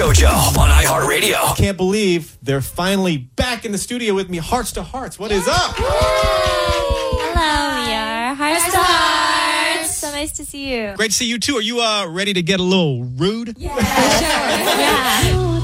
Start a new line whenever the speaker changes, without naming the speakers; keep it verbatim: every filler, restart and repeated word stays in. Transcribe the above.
JoJo on iHeartRadio.
Can't believe they're finally back in the studio with me. Hearts to Hearts. What is up?
Hello, we are Hearts to Hearts. So nice to see you.
Great to see you too. Are you uh, ready to get a little rude?
Yeah, sure. Yeah.